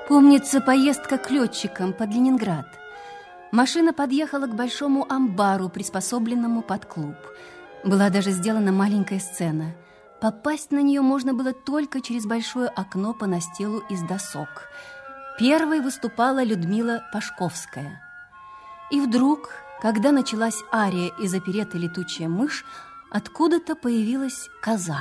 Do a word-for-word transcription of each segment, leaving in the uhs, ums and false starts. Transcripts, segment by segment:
Помнится поездка к летчикам под Ленинград. Машина подъехала к большому амбару, приспособленному под клуб. Была даже сделана маленькая сцена. Попасть на нее можно было только через большое окно по настилу из досок. Первой выступала Людмила Пашковская. И вдруг, когда началась ария из оперетты «Летучая мышь», откуда-то появилась коза.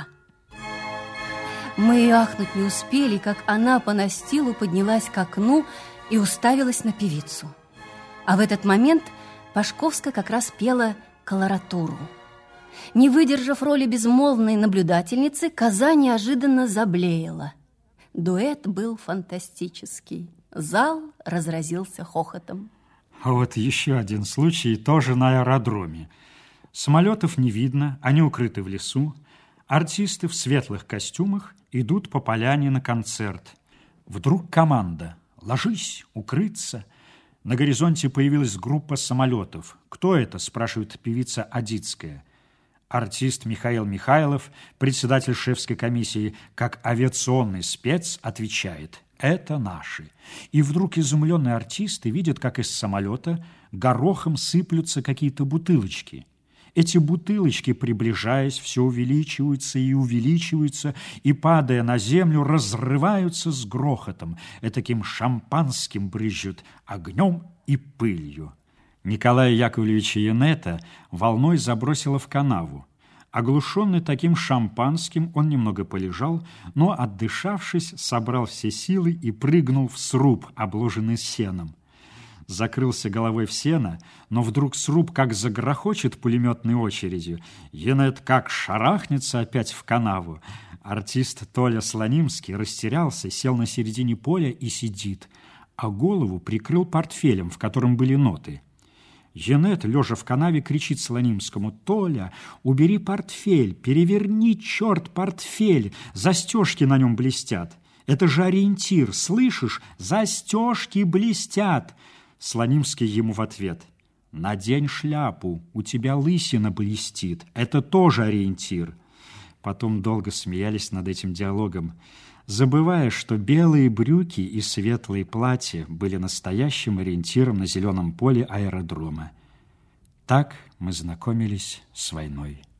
Мы и ахнуть не успели, как она по настилу поднялась к окну и уставилась на певицу. А в этот момент Пашковская как раз пела колоратуру. Не выдержав роли безмолвной наблюдательницы, коза неожиданно заблеяла. Дуэт был фантастический. Зал разразился хохотом. А вот еще один случай, тоже на аэродроме. Самолетов не видно, они укрыты в лесу. Артисты в светлых костюмах идут по поляне на концерт. Вдруг команда: «Ложись, укрыться». На горизонте появилась группа самолетов. «Кто это?» – спрашивает певица Одицкая. Артист Михаил Михайлов, председатель шефской комиссии, как авиационный спец, отвечает: «Это наши». И вдруг изумленные артисты видят, как из самолета горохом сыплются какие-то бутылочки. Эти бутылочки, приближаясь, все увеличиваются и увеличиваются, и, падая на землю, разрываются с грохотом. Этаким шампанским брызжут огнем и пылью. Николая Яковлевича Янета волной забросило в канаву. Оглушенный таким шампанским, он немного полежал, но, отдышавшись, собрал все силы и прыгнул в сруб, обложенный сеном. Закрылся головой в сено, но вдруг сруб как загрохочет пулеметной очередью. Янет как шарахнется опять в канаву. Артист Толя Слонимский растерялся, сел на середине поля и сидит, а голову прикрыл портфелем, в котором были ноты. Янет, лежа в канаве, кричит Слонимскому: «Толя, убери портфель, переверни, черт, портфель, застежки на нем блестят. Это же ориентир, слышишь? Застежки блестят!» Слонимский ему в ответ: «Надень шляпу, у тебя лысина блестит, это тоже ориентир». Потом долго смеялись над этим диалогом, забывая, что белые брюки и светлые платья были настоящим ориентиром на зеленом поле аэродрома. Так мы знакомились с войной.